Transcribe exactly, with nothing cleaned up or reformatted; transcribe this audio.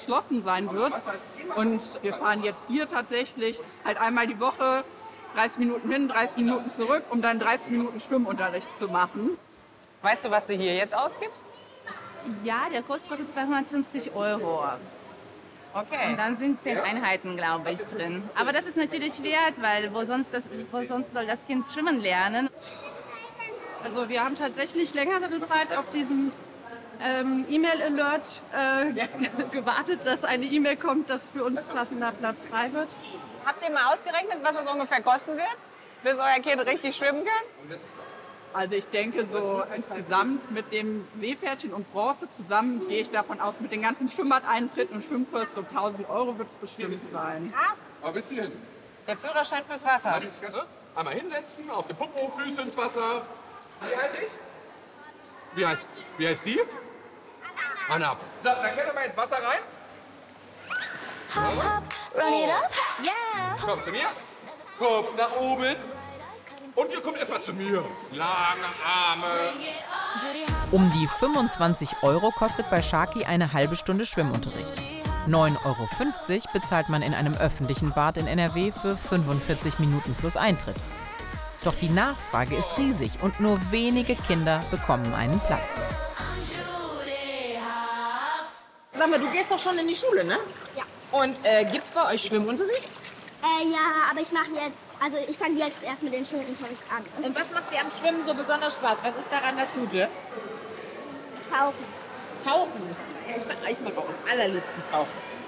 geschlossen sein wird. Und wir fahren jetzt hier tatsächlich halt einmal die Woche dreißig Minuten hin, dreißig Minuten zurück, um dann dreißig Minuten Schwimmunterricht zu machen. Weißt du, was du hier jetzt ausgibst? Ja, der Kurs kostet zweihundertfünfzig Euro. Okay. Und dann sind zehn Einheiten, glaube ich, drin. Aber das ist natürlich wert, weil wo sonst, das, wo sonst soll das Kind schwimmen lernen? Also wir haben tatsächlich längere Zeit auf diesen ähm, E-Mail-Alert äh, gewartet, dass eine E-Mail kommt, dass für uns passender Platz frei wird. Habt ihr mal ausgerechnet, was es ungefähr kosten wird, bis euer Kind richtig schwimmen kann? Also ich denke so insgesamt mit dem Seepferdchen und Bronze zusammen gehe ich davon aus, mit den ganzen Schwimmbadeintritten und Schwimmkurs so tausend Euro wird es bestimmt sein. Krass. Aber bis hierhin. Der Führerschein fürs Wasser. Warte, ich könnte einmal hinsetzen, auf den Popo, Füße ins Wasser. Wie heißt ich? Wie heißt, wie heißt die? Anna. So, dann klettern wir ins Wasser rein. Hop, hop, run it up, yeah. Komm zu mir. Kopf nach oben. Und ihr kommt erstmal zu mir. Lange Arme. Um die fünfundzwanzig Euro kostet bei Sharky eine halbe Stunde Schwimmunterricht. neun Euro fünfzig bezahlt man in einem öffentlichen Bad in N R W für fünfundvierzig Minuten plus Eintritt. Doch die Nachfrage ist riesig und nur wenige Kinder bekommen einen Platz. Sag mal, du gehst doch schon in die Schule, ne? Ja. Und äh, gibt's bei euch Schwimmunterricht? Äh, ja, aber ich mache jetzt, also ich fange jetzt erst mit dem Schwimmunterricht an. Und was macht dir am Schwimmen so besonders Spaß? Was ist daran das Gute? Tauchen. Tauchen. Ja, ich mag, ich mag auch am allerliebsten tauchen.